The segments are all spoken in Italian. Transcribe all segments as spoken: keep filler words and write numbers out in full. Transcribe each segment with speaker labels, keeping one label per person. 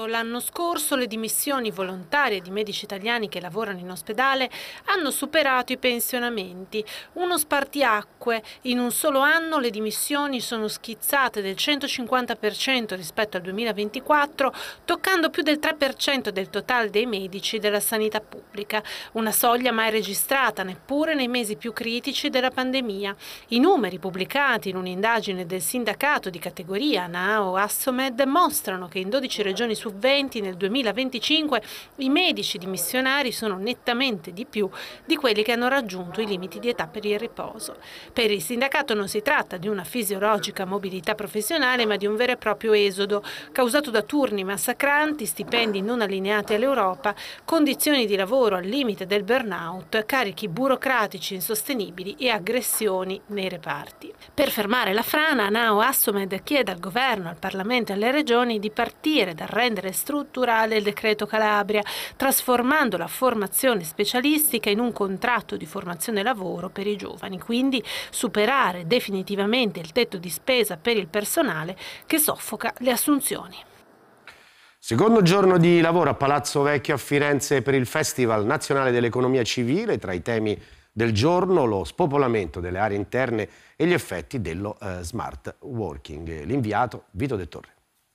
Speaker 1: l'anno scorso le dimissioni volontarie di medici italiani che lavorano in ospedale hanno superato i pensionamenti. Uno spartiacque. In un solo anno le dimissioni sono schizzate del centocinquanta per cento rispetto al duemilaventiquattro, toccando più del tre per cento del totale dei medici della sanità pubblica. Una soglia mai registrata neppure nei mesi più critici della pandemia. I numeri pubblicati in un'indagine del sindacato di categoria NAO Assomed mostrano che in dodici regioni su venti nel duemilaventicinque i medici dimissionari sono nettamente di più di quelli che hanno raggiunto i limiti di età per il riposo. Per il sindacato non si tratta di una fisiologica mobilità professionale, ma di un vero e proprio esodo causato da turni massacranti, stipendi non allineati all'Europa, condizioni di lavoro al limite del burnout, carichi burocratici insostenibili e aggressioni nei reparti. Per fermare la frana, NAO Assomed chiede al governo, al Parlamento e alle regioni di partire dal rendere strutturale il decreto Calabria, trasformando la formazione specialistica in un contratto di formazione lavoro per i giovani, quindi superare definitivamente il tetto di spesa per il personale che soffoca le assunzioni.
Speaker 2: Secondo giorno di lavoro a Palazzo Vecchio a Firenze per il Festival Nazionale dell'Economia Civile, tra i temi del giorno lo spopolamento delle aree interne e gli effetti dello uh, smart working. L'inviato Vito De Torre.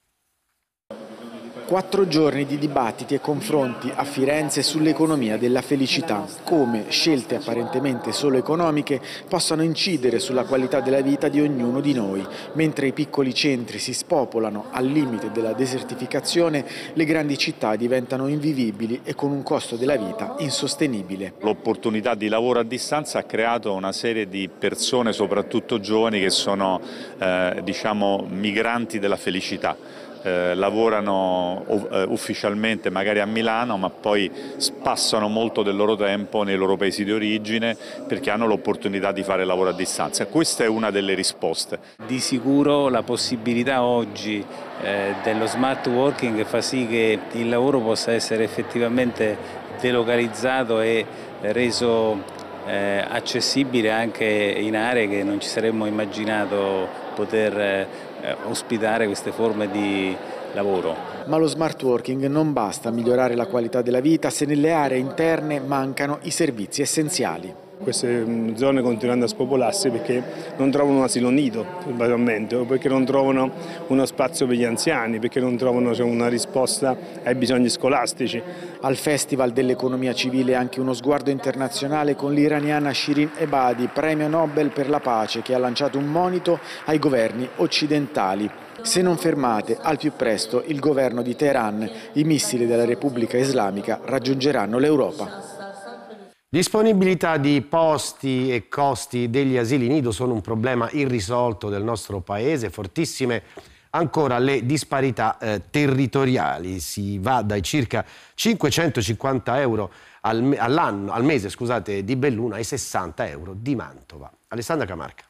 Speaker 3: Quattro giorni di dibattiti e confronti a Firenze sull'economia della felicità, come scelte apparentemente solo economiche possano incidere sulla qualità della vita di ognuno di noi. Mentre i piccoli centri si spopolano al limite della desertificazione, le grandi città diventano invivibili e con un costo della vita insostenibile.
Speaker 4: L'opportunità di lavoro a distanza ha creato una serie di persone, soprattutto giovani, che sono eh, diciamo migranti della felicità. Eh, lavorano eh, ufficialmente magari a Milano, ma poi passano molto del loro tempo nei loro paesi di origine perché hanno l'opportunità di fare lavoro a distanza. Questa è una delle risposte.
Speaker 5: Di sicuro la possibilità oggi eh, dello smart working fa sì che il lavoro possa essere effettivamente delocalizzato e reso eh, accessibile anche in aree che non ci saremmo immaginato poter eh, ospitare queste forme di lavoro.
Speaker 3: Ma lo smart working non basta a migliorare la qualità della vita se nelle aree interne mancano i servizi essenziali.
Speaker 6: Queste zone continuano a spopolarsi perché non trovano un asilo nido, probabilmente, o perché non trovano uno spazio per gli anziani, perché non trovano cioè, una risposta ai bisogni scolastici.
Speaker 3: Al Festival dell'Economia Civile anche uno sguardo internazionale con l'iraniana Shirin Ebadi, premio Nobel per la pace, che ha lanciato un monito ai governi occidentali. Se non fermate al più presto il governo di Teheran, i missili della Repubblica Islamica raggiungeranno l'Europa.
Speaker 2: Disponibilità di posti e costi degli asili nido sono un problema irrisolto del nostro paese, fortissime ancora le disparità eh, territoriali. Si va dai circa cinquecentocinquanta euro al, all'anno, al mese scusate, di Belluno ai sessanta euro di Mantova. Alessandra Camarca.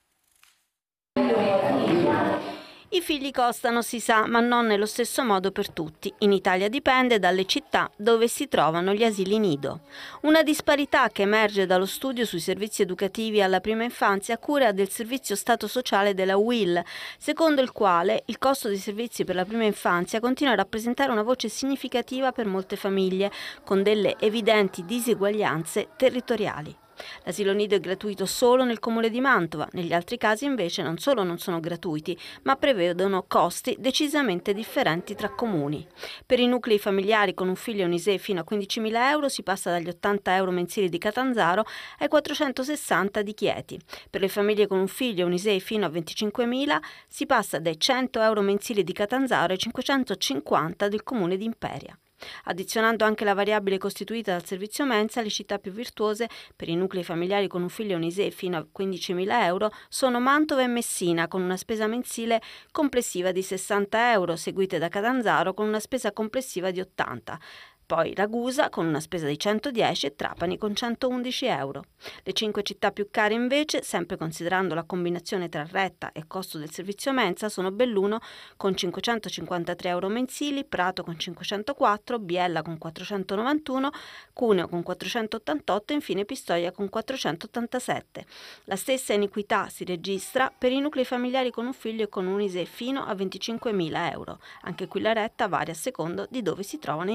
Speaker 7: I figli costano, si sa, ma non nello stesso modo per tutti. In Italia dipende dalle città dove si trovano gli asili nido. Una disparità che emerge dallo studio sui servizi educativi alla prima infanzia a cura del Servizio Stato Sociale della U I L, secondo il quale il costo dei servizi per la prima infanzia continua a rappresentare una voce significativa per molte famiglie, con delle evidenti diseguaglianze territoriali. L'asilo nido è gratuito solo nel comune di Mantova, negli altri casi invece non solo non sono gratuiti, ma prevedono costi decisamente differenti tra comuni. Per i nuclei familiari con un figlio e un I S E E fino a quindicimila euro si passa dagli ottanta euro mensili di Catanzaro ai quattrocentosessanta di Chieti. Per le famiglie con un figlio e un I S E E fino a venticinquemila si passa dai cento euro mensili di Catanzaro ai cinquecentocinquanta del comune di Imperia. Addizionando anche la variabile costituita dal servizio mensa, le città più virtuose per i nuclei familiari con un figlio e un I S E E fino a quindicimila euro sono Mantova e Messina, con una spesa mensile complessiva di sessanta euro, seguite da Catanzaro con una spesa complessiva di ottanta. Poi Ragusa con una spesa di centodieci e Trapani con centoundici euro. Le cinque città più care invece, sempre considerando la combinazione tra retta e costo del servizio mensa, sono Belluno con cinquecentocinquantatré euro mensili, Prato con cinquecentoquattro, Biella con quattrocentonovantuno, Cuneo con quattrocentottantotto e infine Pistoia con quattrocentottantasette. La stessa iniquità si registra per i nuclei familiari con un figlio e con un I S E E fino a venticinquemila euro. Anche qui la retta varia a secondo di dove si trovano